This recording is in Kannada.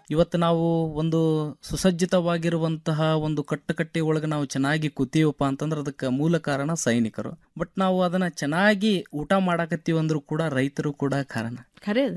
ಇವತ್ತು ನಾವು ಒಂದು ಸುಸಜ್ಜಿತವಾಗಿರುವಂತಹ ಒಂದು ಕಟ್ಟಕಟ್ಟಿ ಒಳಗೆ ನಾವು ಚೆನ್ನಾಗಿ ಕೂತೀವಪ್ಪ ಅಂತಂದ್ರೆ ಅದಕ್ಕೆ ಮೂಲ ಕಾರಣ ಸೈನಿಕರು. ಬಟ್ ನಾವು ಅದನ್ನ ಚೆನ್ನಾಗಿ ಊಟ ಮಾಡಾಕತ್ತೀವಿ ಅಂದ್ರೂ ಕೂಡ ರೈತರು ಕೂಡ ಕಾರಣ. ಖರೆ